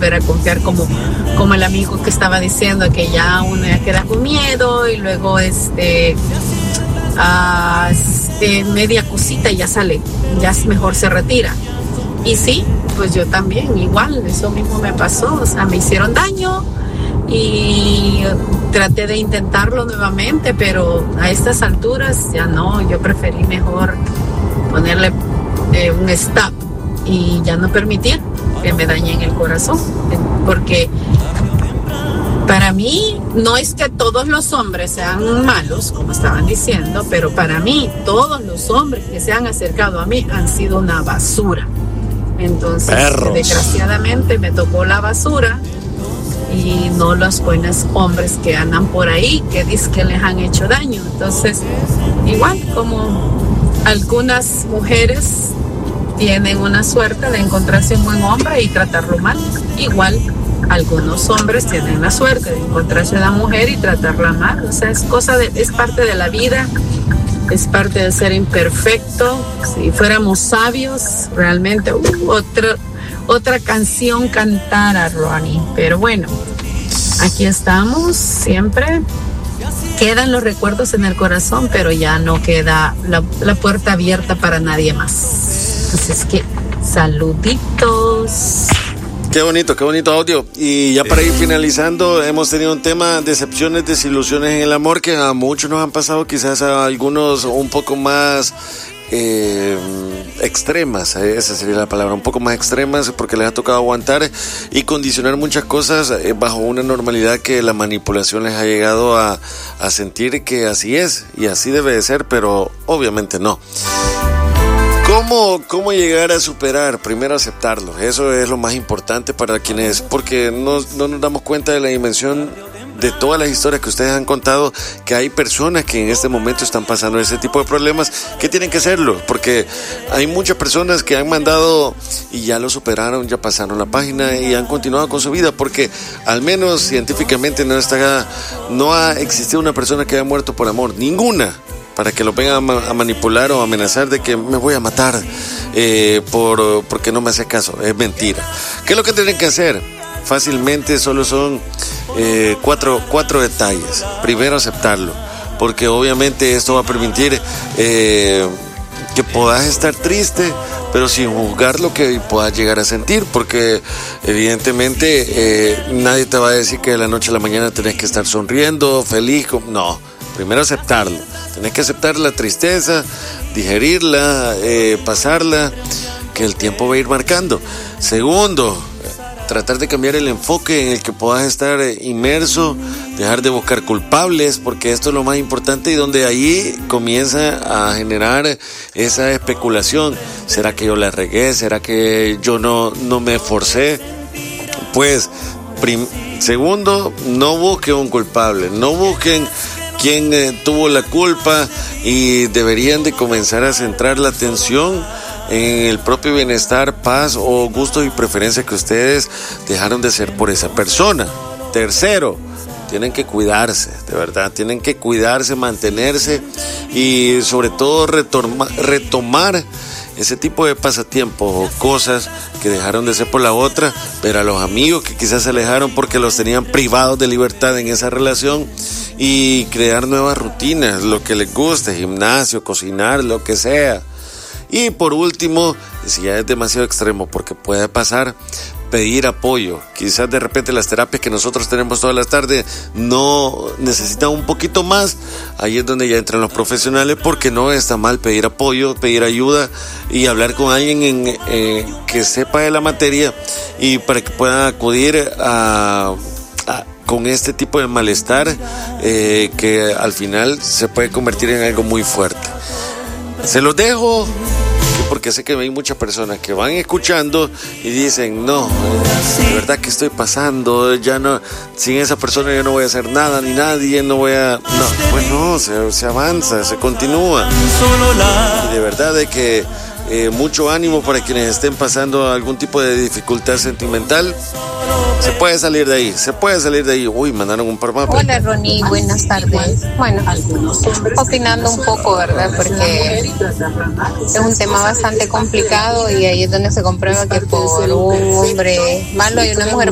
volver a confiar, como el amigo que estaba diciendo que ya uno ya queda con miedo y luego media cosita y ya sale, ya mejor se retira. Y sí, pues yo también igual, eso mismo me pasó, o sea, me hicieron daño y traté de intentarlo nuevamente, pero a estas alturas ya no, yo preferí mejor ponerle un stop y ya no permitir que me dañen el corazón, porque para mí no es que todos los hombres sean malos, como estaban diciendo, pero para mí todos los hombres que se han acercado a mí han sido una basura. Entonces, desgraciadamente me tocó la basura y no los buenos hombres que andan por ahí, que dicen que les han hecho daño. Entonces, igual como algunas mujeres tienen una suerte de encontrarse un buen hombre y tratarlo mal, igual algunos hombres tienen la suerte de encontrarse una mujer y tratarla mal. O sea, es parte de la vida, es parte de ser imperfecto. Si fuéramos sabios, realmente otra canción cantara, Ronnie. Pero bueno, aquí estamos siempre. Quedan los recuerdos en el corazón, pero ya no queda la puerta abierta para nadie más. Así es que, saluditos. Qué bonito audio. Y ya para ir finalizando, hemos tenido un tema: decepciones, desilusiones en el amor, que a muchos nos han pasado, quizás a algunos un poco más extremas, esa sería la palabra, un poco más extremas, porque les ha tocado aguantar y condicionar muchas cosas bajo una normalidad que la manipulación les ha llegado a sentir que así es y así debe de ser, pero obviamente no. ¿Cómo llegar a superar? Primero aceptarlo, eso es lo más importante para quienes, porque no nos damos cuenta de la dimensión de todas las historias que ustedes han contado, que hay personas que en este momento están pasando ese tipo de problemas, que tienen que hacerlo, porque hay muchas personas que han mandado y ya lo superaron, ya pasaron la página y han continuado con su vida, porque al menos científicamente no ha existido una persona que haya muerto por amor, ninguna, para que lo vengan a manipular o amenazar de que me voy a matar porque no me hace caso. Es mentira. ¿Qué es lo que tienen que hacer? Fácilmente solo son cuatro detalles. Primero, aceptarlo, porque obviamente esto va a permitir que puedas estar triste, pero sin juzgar lo que puedas llegar a sentir, porque evidentemente nadie te va a decir que de la noche a la mañana tenés que estar sonriendo, feliz. No, primero aceptarlo. Tenés que aceptar la tristeza, digerirla, pasarla, que el tiempo va a ir marcando. Segundo, tratar de cambiar el enfoque en el que puedas estar inmerso, dejar de buscar culpables, porque esto es lo más importante y donde ahí comienza a generar esa especulación. ¿Será que yo la regué? ¿Será que yo no me esforcé? Pues, segundo, no busquen un culpable, no busquen quién tuvo la culpa, y deberían de comenzar a centrar la atención en el propio bienestar, paz o gustos y preferencias que ustedes dejaron de ser por esa persona. Tercero, tienen que cuidarse, de verdad, tienen que cuidarse, mantenerse y sobre todo retomar ese tipo de pasatiempos o cosas que dejaron de ser por la otra, pero a los amigos que quizás se alejaron porque los tenían privados de libertad en esa relación, y crear nuevas rutinas, lo que les guste, gimnasio, cocinar, lo que sea. Y por último, si ya es demasiado extremo, porque puede pasar, pedir apoyo. Quizás de repente las terapias que nosotros tenemos todas las tardes no necesitan un poquito más. Ahí es donde ya entran los profesionales, porque no está mal pedir apoyo, pedir ayuda y hablar con alguien que sepa de la materia, y para que puedan acudir con este tipo de malestar que al final se puede convertir en algo muy fuerte. Se los dejo, porque sé que hay muchas personas que van escuchando y dicen, no, de verdad que estoy pasando, ya no, sin esa persona yo no voy a hacer nada, ni nadie, no voy a... No, pues no, se avanza, se continúa. Y de verdad de que mucho ánimo para quienes estén pasando algún tipo de dificultad sentimental. Se puede salir de ahí, Uy, mandaron un par más. Hola, Ronnie, buenas tardes. Bueno, opinando un poco, ¿verdad? Porque es un tema bastante complicado y ahí es donde se comprueba que por un hombre malo y una mujer